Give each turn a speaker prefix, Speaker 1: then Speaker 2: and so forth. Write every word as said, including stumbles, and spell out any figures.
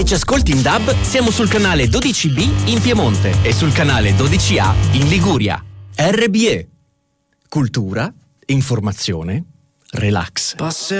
Speaker 1: Se ci ascolti in D A B, siamo sul canale dodici B in Piemonte e sul canale dodici A in Liguria. R B E. Cultura, informazione, relax.